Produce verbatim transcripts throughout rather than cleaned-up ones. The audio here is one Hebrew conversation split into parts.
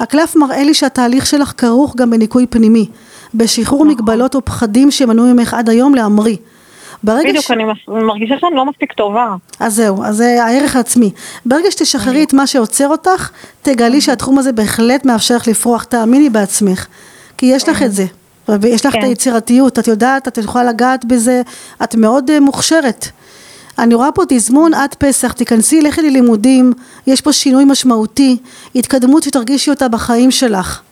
הקלף מראה לי שהתהליך שלך כרוך גם בניקוי פנימי, בשחרור מגבלות או פחדים שמנעו ממך עד היום להמריא. בדיוק, ש... אני מרגישה שאני לא מספיק טובה. אז זהו, אז זה הערך העצמי. ברגע שתשחררי את מה שעוצר אותך, תגלי שהתחום הזה בהחלט מאפשר לך לפרוח, תאמיני בעצמך, כי יש לך את זה, ויש לך את היצירתיות, את יודעת, את יכולה לגעת בזה, את מאוד מוכשרת. אני רואה פה תזמון עד פסח, תיכנסי, לכי ללימודים, יש פה שינוי משמעותי, התקדמות שתרגישי אותה בחיים שלך.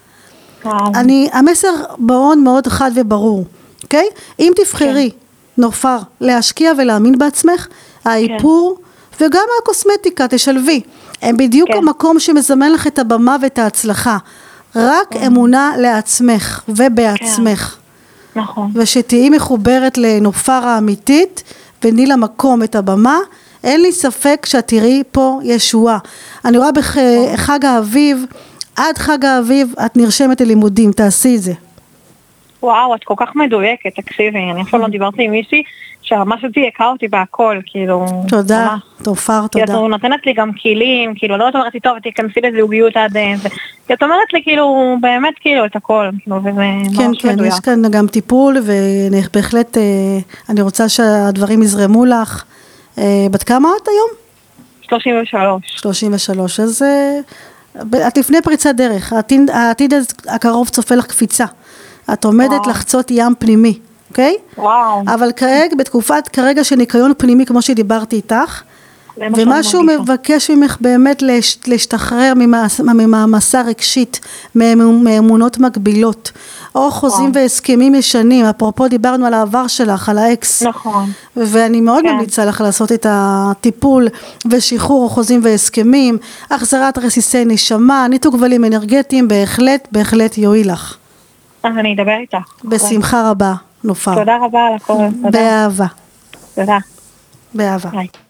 אני, המסר מאוד מאוד חד וברור, אוקיי? אם תבחרי, נופר, להשקיע ולהאמין בעצמך, האיפור וגם הקוסמטיקה, תשלבי. הם בדיוק המקום שמזמן לך את הבמה ואת ההצלחה. רק אמונה לעצמך ובעצמך. נכון. ושתהי מחוברת לנופר האמיתית, וני למקום את הבמה, אין לי ספק שאת תראי פה ישועה. אני רואה בחג האביב, עד חג האביב את נרשמת ללימודים, תעשי את זה. וואו, את כל כך מדויקת, תקשיבי, אני אפילו לא דיברתי עם מישהי שממש דייקה אותי בהכל, כאילו... תודה, תופר, תודה. כי את נותנת לי גם כלים, כאילו, לא אומרת לי, טוב, תיכנסי לזוגיות עד... כי את אומרת לי, כאילו, באמת, כאילו, את הכל, כאילו, וזה ממש מדויק. כן, כן, יש כאן גם טיפול, ובהחלט אני רוצה שהדברים יזרמו לך. בת כמה את היום? שלושים ושלוש. שלושים ושלוש, אז את לפני פריצת דרך, העתיד הקרוב צופה לך קפיצה. את עומדת לחצות ים פנימי, אוקיי? וואו. אבל כרגע, בתקופת כרגע של ניקיון פנימי, כמו שדיברתי איתך, ומשהו מבקש ממך באמת להשתחרר ממעמסה רגשית, מאמונות מקבילות, או חוזים והסכמים ישנים, אפרופו דיברנו על העבר שלך, על האקס. נכון. ואני מאוד ממליצה לך לעשות את הטיפול ושחרור חוזים והסכמים, החזרת רסיסי נשמה, ניתוק גבלים אנרגטיים, בהחלט, בהחלט יועיל לך. אז אני אדבר איתך. בשמחה רבה, נופר. תודה רבה על הכל. באהבה. תודה. באהבה. ביי.